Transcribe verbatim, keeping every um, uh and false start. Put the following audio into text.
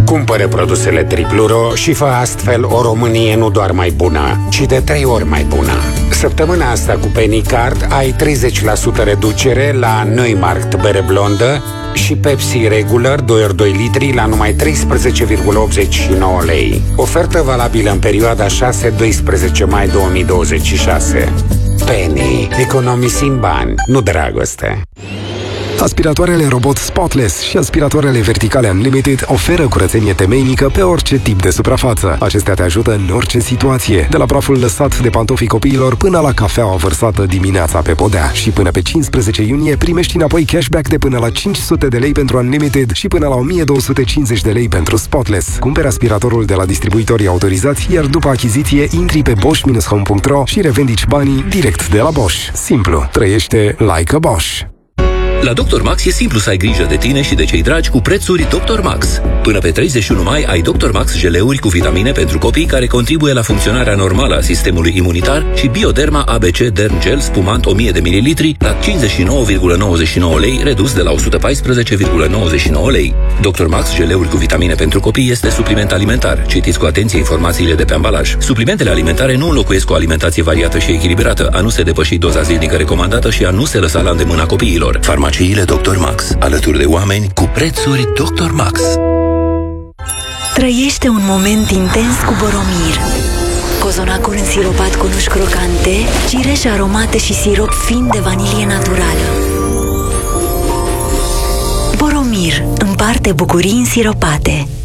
Cumpără produsele Tripluro și fă astfel o Românie nu doar mai bună, ci de trei ori mai bună. Săptămâna asta cu Penny Card ai treizeci la sută reducere la Neumarkt bere blondă și Pepsi Regular doi ori doi litri la numai treisprezece virgulă optzeci și nouă lei. Ofertă valabilă în perioada șase doisprezece mai două mii douăzeci și șase. Penny. Economisim bani, nu dragoste. Aspiratoarele robot Spotless și aspiratoarele verticale Unlimited oferă curățenie temeinică pe orice tip de suprafață. Acestea te ajută în orice situație, de la praful lăsat de pantofii copiilor până la cafeaua vărsată dimineața pe podea. Și până pe cincisprezece iunie primești înapoi cashback de până la cinci sute de lei pentru Unlimited și până la o mie două sute cincizeci de lei pentru Spotless. Cumperi aspiratorul de la distribuitorii autorizați, iar după achiziție intri pe bosch dash home punct ro și revendici banii direct de la Bosch. Simplu. Trăiește like a Bosch. La doctor Max e simplu să ai grijă de tine și de cei dragi cu prețuri doctor Max. Până pe treizeci și unu mai ai doctor Max geleuri cu vitamine pentru copii care contribuie la funcționarea normală a sistemului imunitar și Bioderma A B C Derm Gel spumant o mie de mililitri la cincizeci și nouă virgulă nouăzeci și nouă lei, redus de la o sută paisprezece virgulă nouăzeci și nouă lei. doctor Max geleuri cu vitamine pentru copii este supliment alimentar. Citiți cu atenție informațiile de pe ambalaj. Suplimentele alimentare nu înlocuiesc o alimentație variată și echilibrată, a nu se depăși doza zilnică recomandată și a nu se lăsa la îndemâna copiilor. Farmaciile doctor Max, alături de oameni cu prețuri doctor Max. Trăiește un moment intens cu Boromir. Cozonacul însiropat cu nuși crocante, cireșe aromate și sirop fin de vanilie naturală. Boromir împarte bucurii însiropate.